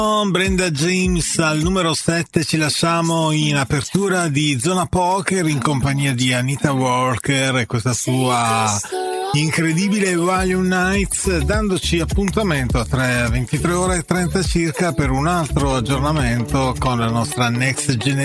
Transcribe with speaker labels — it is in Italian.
Speaker 1: Brenda James al numero 7, ci lasciamo in apertura di Zona Poker in compagnia di Anita Walker e questa sua incredibile Volume Nights, dandoci appuntamento a 23 ore e 30 circa per un altro aggiornamento con la nostra Next Generation.